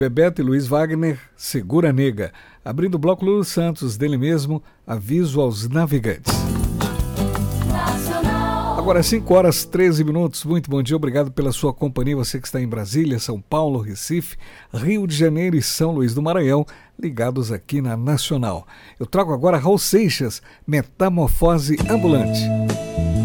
Bebeto e Luiz Wagner, Segura Nega. Abrindo o bloco, Lulu Santos, dele mesmo, Aviso aos Navegantes. Agora 5 horas 13 minutos, muito bom dia, obrigado pela sua companhia, você que está em Brasília, São Paulo, Recife, Rio de Janeiro e São Luís do Maranhão, ligados aqui na Nacional. Eu trago agora Raul Seixas, Metamorfose Ambulante.